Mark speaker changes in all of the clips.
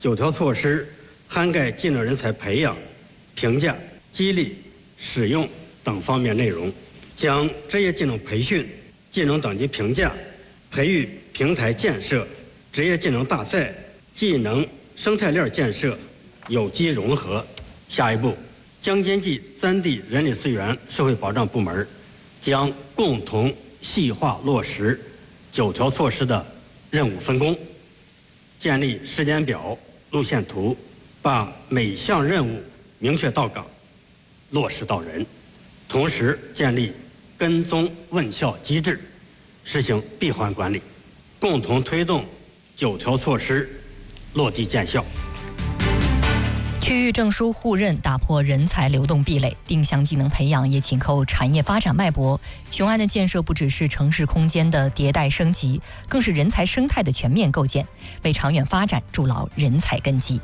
Speaker 1: 9条措施涵盖技能人才培养、评价、激励、使用等方面内容，将职业技能培训、技能等级评价、培育平台建设、职业技能大赛、技能生态链建设有机融合。下一步，将监冀3地人力资源社会保障部门将共同细化落实9条措施的任务分工，建立时间表、路线图，把每项任务明确到岗、落实到人，同时建立跟踪问效机制，实行闭环管理，共同推动9条措施落地见效。
Speaker 2: 区域证书互认，打破人才流动壁垒；定向技能培养也紧扣产业发展脉搏。雄安的建设不只是城市空间的迭代升级，更是人才生态的全面构建，为长远发展筑牢人才根基。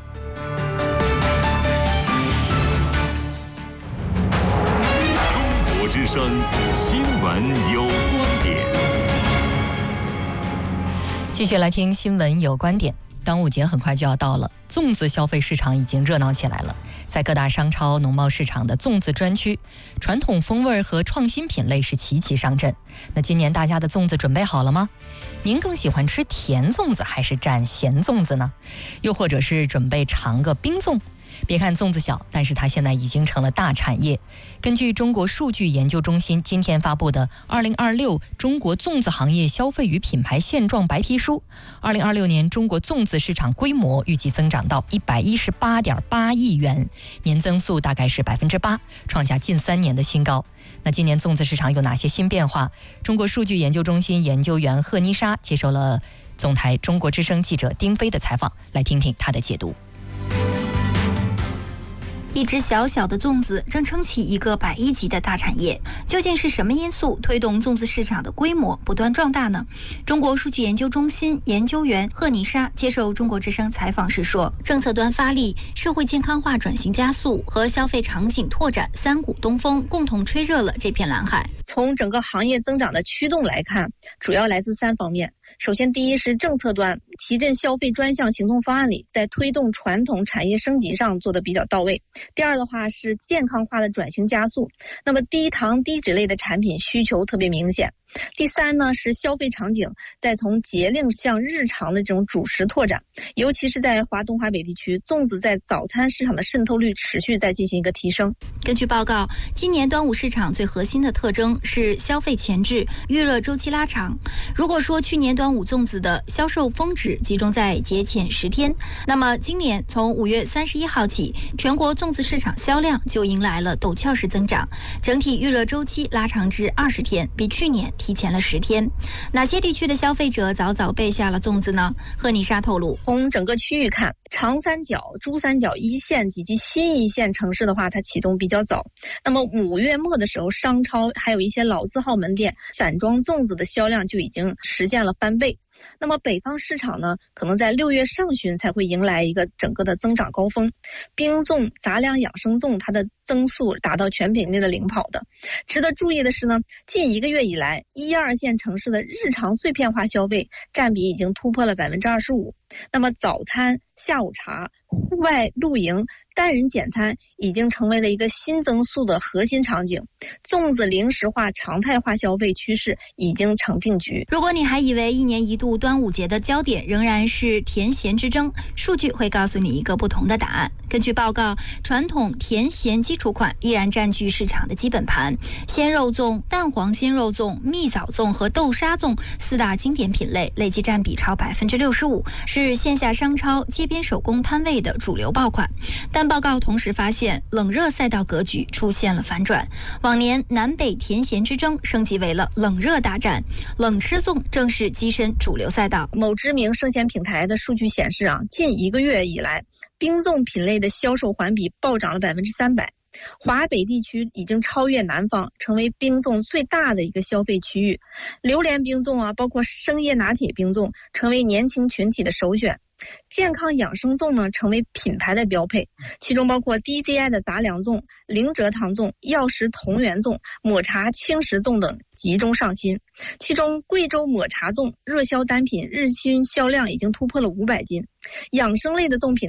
Speaker 3: 中国之声新闻有观点，
Speaker 2: 继续来听新闻有观点。端午节很快就要到了，粽子消费市场已经热闹起来了。在各大商超、农贸市场的粽子专区，传统风味和创新品类是齐齐上阵。那今年大家的粽子准备好了吗？您更喜欢吃甜粽子还是蘸咸粽子呢？又或者是准备尝个冰粽？别看粽子小，但是它现在已经成了大产业。根据中国数据研究中心今天发布的2026中国粽子行业消费与品牌现状白皮书，2026年中国粽子市场规模预计增长到118.8亿元，年增速大概是8%，创下近3年的新高。那今年粽子市场有哪些新变化？中国数据研究中心研究员贺妮莎接受了总台中国之声记者丁飞的采访，来听听她的解读。
Speaker 4: 一只小小的粽子正撑起一个100亿级的大产业，究竟是什么因素推动粽子市场的规模不断壮大呢？中国数据研究中心研究员贺妮莎接受中国之声采访时说，政策端发力、社会健康化转型加速和消费场景拓展3股东风共同吹热了这片蓝海。
Speaker 5: 从整个行业增长的驱动来看，主要来自3方面。首先，第一是政策端，提振消费专项行动方案里，在推动传统产业升级上做得比较到位。第二的话是健康化的转型加速，那么低糖低脂类的产品需求特别明显。第三呢是消费场景在从节令向日常的这种主食拓展，尤其是在华东华北地区，粽子在早餐市场的渗透率持续在进行一个提升。
Speaker 4: 根据报告，今年端午市场最核心的特征是消费前置、预热周期拉长。如果说去年端午粽子的销售峰值集中在节前10天，那么今年从5月31号起，全国粽子市场销量就迎来了陡峭式增长，整体预热周期拉长至20天，比去年提前了10天。哪些地区的消费者早早备下了粽子呢？贺妮莎透露，
Speaker 5: 从整个区域看，长三角、珠三角一线以及新一线城市的话，它启动比较早。那么5月末的时候，商超还有一些老字号门店散装粽子的销量就已经实现了翻倍。那么北方市场呢，可能在6月上旬才会迎来一个整个的增长高峰。冰粽、杂粮养生粽它的增速达到全品类的领跑的。值得注意的是呢，近1个月以来，1、2线城市的日常碎片化消费占比已经突破了25%。那么早餐、下午茶、户外露营、单人简餐已经成为了一个新增速的核心场景，粽子零食化常态化消费趋势已经成定局。
Speaker 4: 如果你还以为1年1度端午节的焦点仍然是甜咸之争，数据会告诉你一个不同的答案。根据报告，传统甜咸基础款依然占据市场的基本盘，鲜肉粽、蛋黄鲜肉粽、蜜枣粽和豆沙粽4大经典品类累计占比超65%，是线下商超、街边手工摊位的主流爆款。但报告同时发现，冷热赛道格局出现了反转，往年南北甜咸之争升级为了冷热大战，冷吃粽正是跻身主流赛道。
Speaker 5: 某知名生鲜平台的数据显示近1个月以来，冰粽品类的销售环比暴涨了300%。华北地区已经超越南方，成为冰粽最大的一个消费区域。榴莲冰粽包括生椰拿铁冰粽成为年轻群体的首选。健康养生粽呢，成为品牌的标配，其中包括 DJI 的杂粮粽、零蔗糖粽、药食同源粽、抹茶轻食粽等集中上新。其中贵州抹茶粽热销单品日均销量已经突破了500斤。养生类的粽品